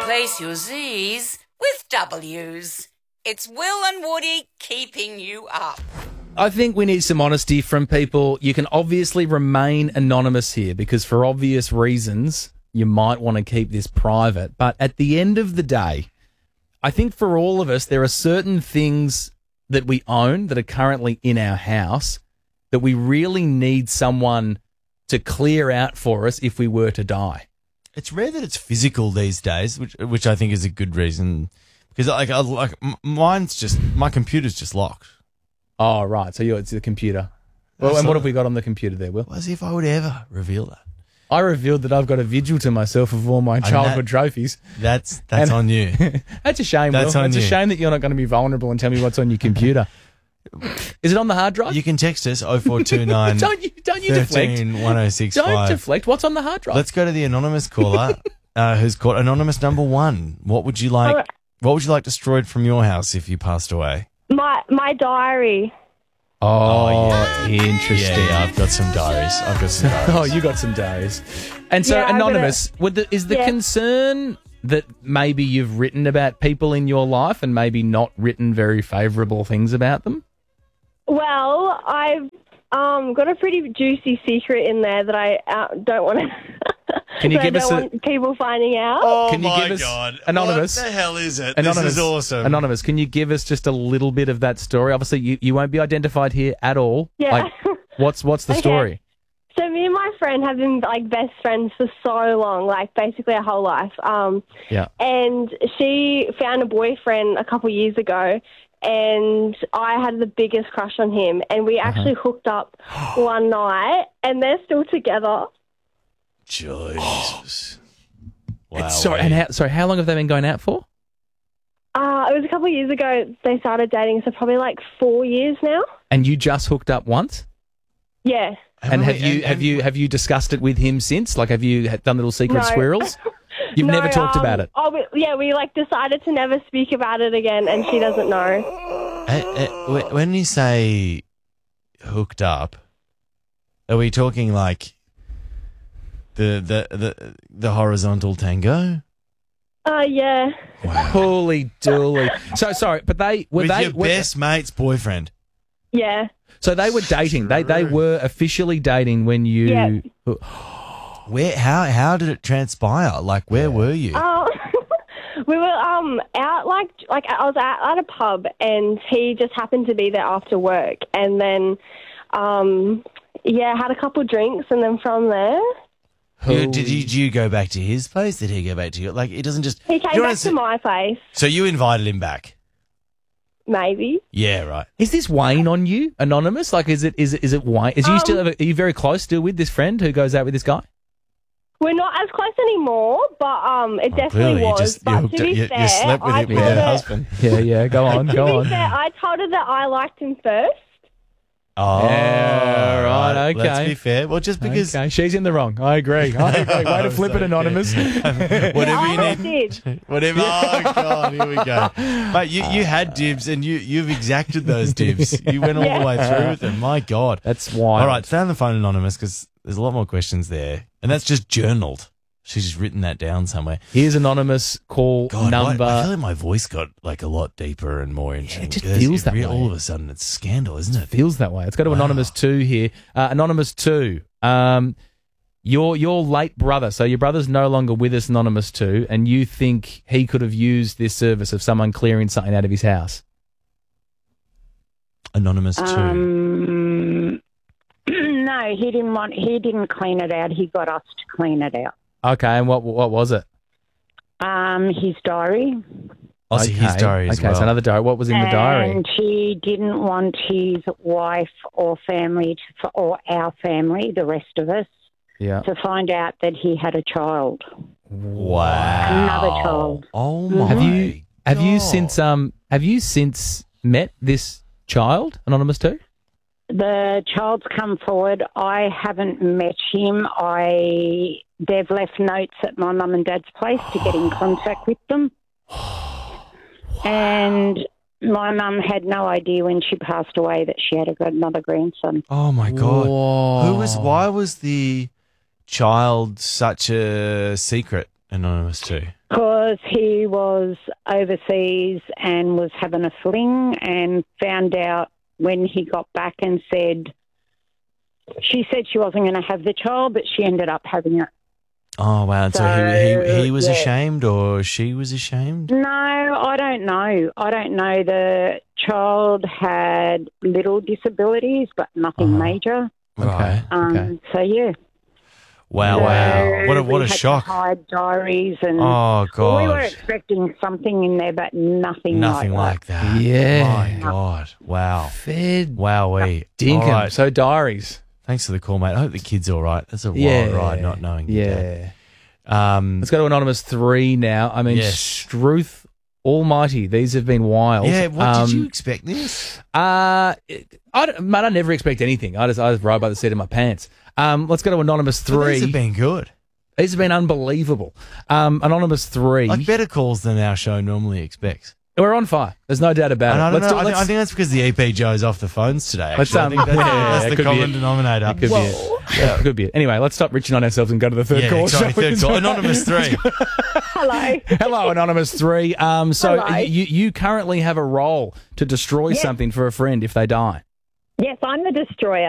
Replace your Z's with W's. It's Will and Woody keeping you up. I think we need some honesty from people. You can obviously remain anonymous here because for obvious reasons, you might want to keep this private. But at the end of the day, I think for all of us, there are certain things that we own that are currently in our house that we really need someone to clear out for us if we were to die. It's rare that it's physical these days, which I think is a good reason. Because my computer's just locked. Oh, right. So it's the computer. Well, and what have we got on the computer there, Will? As if I would ever reveal that. I revealed that I've got a vigil to myself of all my childhood trophies. That's on you. That's a shame, That's Will. on It's you. a shame that you're not going to be vulnerable and tell me what's on your computer. Is it on the hard drive? You can text us 0429 Don't you deflect. 1065. Don't deflect. What's on the hard drive? Let's go to the anonymous caller who's called anonymous number 1. What would you like? What would you like destroyed from your house if you passed away? My diary. Oh, interesting. Yeah, I've got some diaries. Oh, you got some diaries. And so, Yeah, anonymous, is the concern that maybe you've written about people in your life and maybe not written very favourable things about them? Well, I've got a pretty juicy secret in there that I don't want to. Can you give us want people finding out? Oh, Can you my give us God. anonymous? What the hell is it? Anonymous, This is awesome. Anonymous, can you give us just a little bit of that story? Obviously, you won't be identified here at all. Yeah. Like, what's the Okay. story? So me and my friend have been like best friends for so long, like basically our whole life. Yeah. And she found a boyfriend a couple years ago, and I had the biggest crush on him, and we actually hooked up one night, and they're still together. Jesus. Wow. How long have they been going out for? It was a couple of years ago they started dating, so probably like 4 years now. And you just hooked up once? Yeah. And have you discussed it with him since? Like, have you done little secret No. squirrels? You've never talked about it. We like decided to never speak about it again, and she doesn't know. When you say hooked up, are we talking like the horizontal tango? Yeah. Holy dooly! So sorry, but With your best mate's boyfriend. Yeah. So they were dating. They were officially dating when you. Yeah. Where? How did it transpire? Like, where were you? We were out like I was at a pub, and he just happened to be there after work, and then had a couple drinks, and then from there. Did you go back to his place? Did he go back to you? Like, it doesn't just. He came back to my place. So you invited him back? Maybe. Yeah, right. Is this weighing on you, anonymous? Like, is it Wayne? Are you very close still with this friend who goes out with this guy? We're not as close anymore, but it definitely was. But to be fair, you slept with him with your husband. Yeah. Go on. To be fair, I told her that I liked him first. Oh, yeah, right, okay. Let's be fair. Well, just because she's in the wrong. I agree. Way to flip it, anonymous. whatever you I need. did. Whatever. Oh God, here we go. But you had dibs, and you've exacted those dibs. You went all the way through with them. My God, that's wild. All right, stay on the phone, anonymous, because there's a lot more questions there, and that's just journaled. She's just written that down somewhere. Here's anonymous call number. I feel like my voice got like a lot deeper and more interesting. It just feels that way. All of a sudden, it's scandal, isn't it? Feels that way. Let's go to Anonymous 2 here. Anonymous 2, your late brother, so your brother's no longer with us, Anonymous 2, and you think he could have used this service of someone clearing something out of his house? Anonymous 2. No, he didn't clean it out. He got us to clean it out. Okay, and what was it? His diary. Oh, so his diary as well. Okay, so another diary. What was in the diary? And he didn't want his wife or family, or our family, the rest of us, to find out that he had a child. Wow. Another child. Oh my Have you since met this child, Anonymous 2? The child's come forward. I haven't met him. They've left notes at my mum and dad's place to get in contact with them. And my mum had no idea when she passed away that she had another grandson. Oh my God. Whoa. Why was the child such a secret, Anonymous 2? Because he was overseas and was having a fling and found out when he got back and said, she said she wasn't going to have the child, but she ended up having it. Oh, wow. So he was yeah. ashamed or she was ashamed? No, I don't know. I don't know. The child had little disabilities, but nothing major. Right. Okay. So, yeah. Wow, So wow. What we a had shock. To hide diaries and Oh, God. we were expecting something in there, but nothing Nothing like like that. Yeah. My God. Wow. Fed Wowee. dinkum. All right. So diaries. Thanks for the call, mate. I hope the kid's all right. That's a Yeah. wild ride not knowing your Yeah. dad. Let's go to Anonymous 3 now. I mean, Yes. Struth Almighty. These have been wild. Yeah, what did you expect this? I never expect anything. I just ride by the seat of my pants. Let's go to Anonymous 3. These have been good. These have been unbelievable. Anonymous 3. Like better calls than our show normally expects. We're on fire. There's no doubt about And I it. don't know. Let's I think that's because the EP Joe's off the phones today. Let's, Actually. I think yeah, that's it the could be common it. denominator. It could be it. Yeah, it could be it. Anyway, let's stop reaching on ourselves and go to the third Yeah, call. sorry, shall we? third call. Anonymous 3. Hello. Hello, Anonymous 3. So Hello. you currently have a role to destroy something for a friend if they die. Yes, I'm the destroyer.